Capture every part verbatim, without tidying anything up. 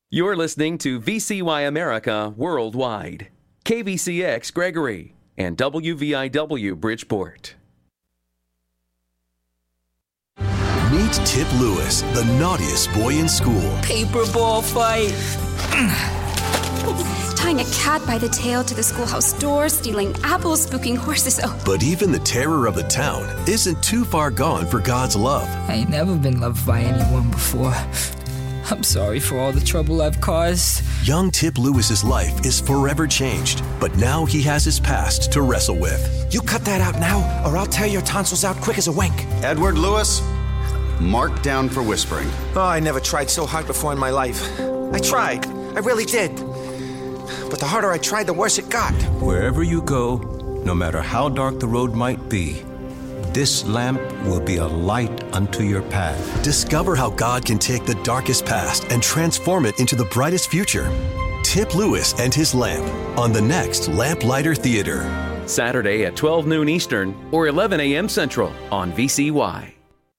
You're listening to V C Y America Worldwide, K V C X Gregory, and W V I W Bridgeport. Meet Tip Lewis, the naughtiest boy in school. Paperball fight. Tying a cat by the tail to the schoolhouse door, stealing apples, spooking horses. Oh. But even the terror of the town isn't too far gone for God's love. I ain't never been loved by anyone before. I'm sorry for all the trouble I've caused. Young Tip Lewis's life is forever changed, but now he has his past to wrestle with. You cut that out now, or I'll tear your tonsils out quick as a wink. Edward Lewis, marked down for whispering. Oh, I never tried so hard before in my life. I tried. I really did. But the harder I tried, the worse it got. Wherever you go, no matter how dark the road might be, this lamp will be a light unto your path. Discover how God can take the darkest past and transform it into the brightest future. Tip Lewis and his lamp on the next Lamplighter Theater. Saturday at twelve noon Eastern or eleven a.m. Central on V C Y.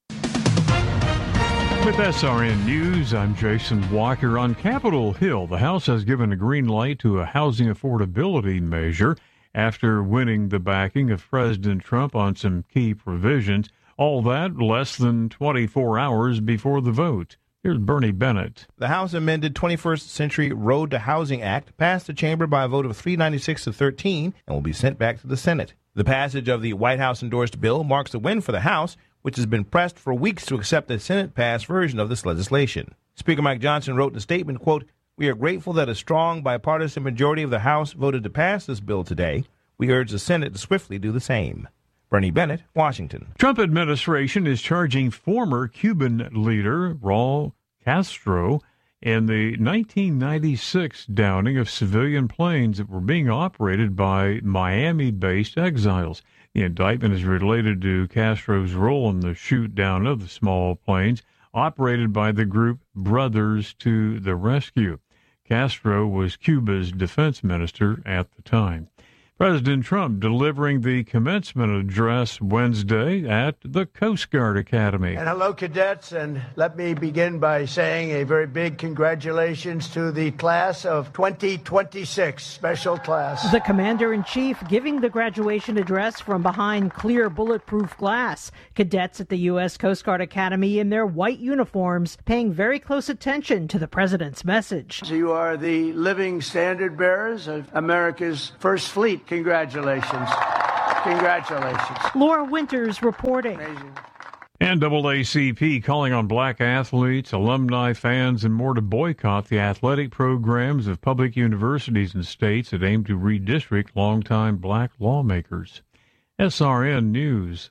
With S R N News, I'm Jason Walker. On Capitol Hill, the House has given a green light to a housing affordability measure after winning the backing of President Trump on some key provisions. All that less than twenty-four hours before the vote. Here's Bernie Bennett. The House amended twenty-first Century Road to Housing Act passed the chamber by a vote of three ninety-six to thirteen and will be sent back to the Senate. The passage of the White House-endorsed bill marks a win for the House, which has been pressed for weeks to accept the Senate-passed version of this legislation. Speaker Mike Johnson wrote in a statement, quote, "We are grateful that a strong bipartisan majority of the House voted to pass this bill today. We urge the Senate to swiftly do the same." Bernie Bennett, Washington. Trump administration is charging former Cuban leader Raul Castro in the nineteen ninety-six downing of civilian planes that were being operated by Miami-based exiles. The indictment is related to Castro's role in the shoot-down of the small planes operated by the group Brothers to the Rescue. Castro was Cuba's defense minister at the time. President Trump delivering the commencement address Wednesday at the Coast Guard Academy. And hello, cadets, and let me begin by saying a very big congratulations to the class of twenty twenty-six, special class. The Commander-in-Chief giving the graduation address from behind clear bulletproof glass. Cadets at the U S Coast Guard Academy in their white uniforms paying very close attention to the President's message. You are the living standard bearers of America's first fleet. Congratulations. Congratulations. Laura Winters reporting. Amazing. N double A C P calling on black athletes, alumni, fans, and more to boycott the athletic programs of public universities and states that aim to redistrict longtime black lawmakers. S R N News.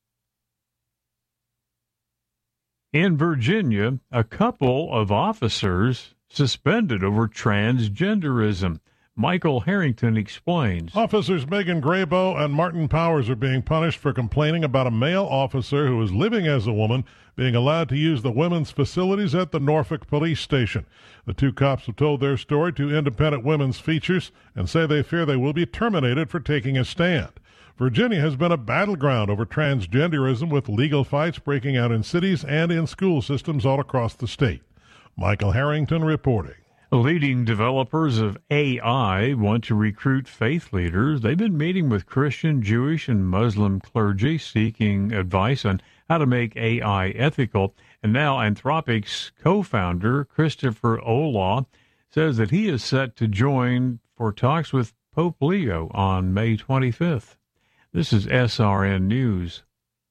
In Virginia, a couple of officers suspended over transgenderism. Michael Harrington explains. Officers Megan Graybo and Martin Powers are being punished for complaining about a male officer who is living as a woman being allowed to use the women's facilities at the Norfolk police station. The two cops have told their story to Independent Women's Features and say they fear they will be terminated for taking a stand. Virginia has been a battleground over transgenderism, with legal fights breaking out in cities and in school systems all across the state. Michael Harrington reporting. Leading developers of A I want to recruit faith leaders. They've been meeting with Christian, Jewish, and Muslim clergy seeking advice on how to make A I ethical. And now Anthropic's co-founder, Christopher Olaw, says that he is set to join for talks with Pope Leo on May twenty-fifth. This is S R N News.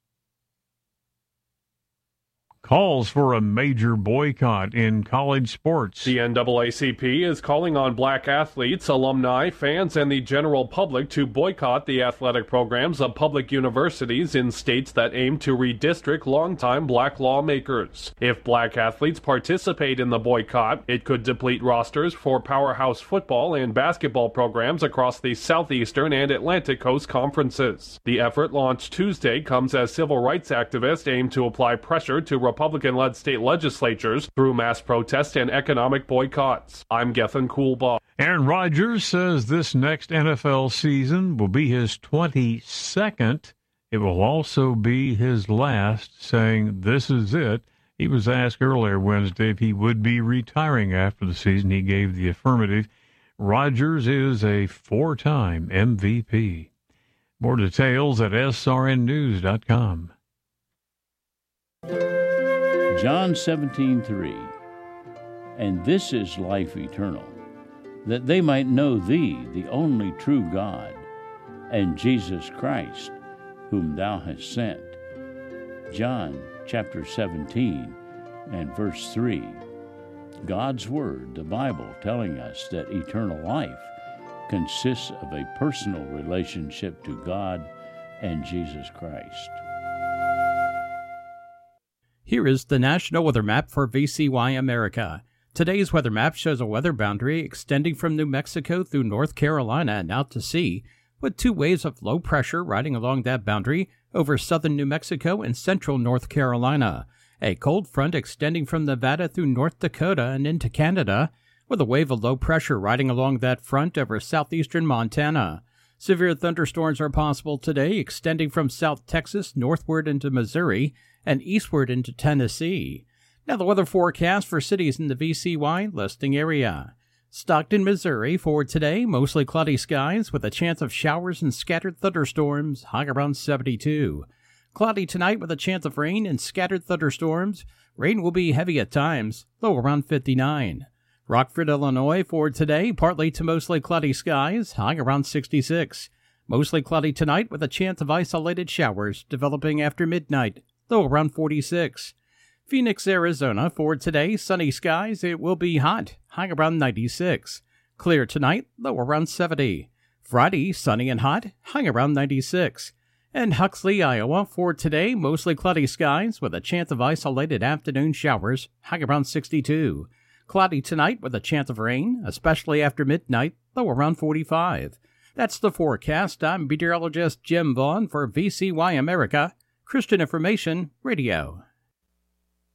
Calls for a major boycott in college sports. The N double A C P is calling on black athletes, alumni, fans, and the general public to boycott the athletic programs of public universities in states that aim to redistrict longtime black lawmakers. If black athletes participate in the boycott, it could deplete rosters for powerhouse football and basketball programs across the Southeastern and Atlantic Coast conferences. The effort, launched Tuesday, comes as civil rights activists aim to apply pressure to Republican-led state legislatures through mass protest and economic boycotts. I'm Gethin Coolbaugh. Aaron Rodgers says this next N F L season will be his twenty-second. It will also be his last, saying this is it. He was asked earlier Wednesday if he would be retiring after the season. He gave the affirmative. Rodgers is a four-time M V P. More details at S R N news dot com. John seventeen three. And this is life eternal, that they might know thee, the only true God, and Jesus Christ, whom thou hast sent. John chapter seventeen and verse three. God's Word, the Bible, telling us that eternal life consists of a personal relationship to God and Jesus Christ. Here is the National Weather Map for V C Y America. Today's weather map shows a weather boundary extending from New Mexico through North Carolina and out to sea, with two waves of low pressure riding along that boundary over southern New Mexico and central North Carolina. A cold front extending from Nevada through North Dakota and into Canada, with a wave of low pressure riding along that front over southeastern Montana. Severe thunderstorms are possible today, extending from South Texas northward into Missouri and eastward into Tennessee. Now the weather forecast for cities in the V C Y listing area. Stockton, Missouri, for today, mostly cloudy skies with a chance of showers and scattered thunderstorms, high around seventy-two. Cloudy tonight with a chance of rain and scattered thunderstorms. Rain will be heavy at times, low around fifty-nine. Rockford, Illinois, for today, partly to mostly cloudy skies, high around sixty-six. Mostly cloudy tonight with a chance of isolated showers developing after midnight, low around forty-six. Phoenix, Arizona, for today, sunny skies. It will be hot, high around ninety-six. Clear tonight, low around seventy. Friday, sunny and hot, high around ninety-six. And Huxley, Iowa, for today, mostly cloudy skies with a chance of isolated afternoon showers, high around sixty-two. Cloudy tonight with a chance of rain, especially after midnight, low around forty-five. That's the forecast. I'm meteorologist Jim Vaughn for V C Y America, Christian Information Radio.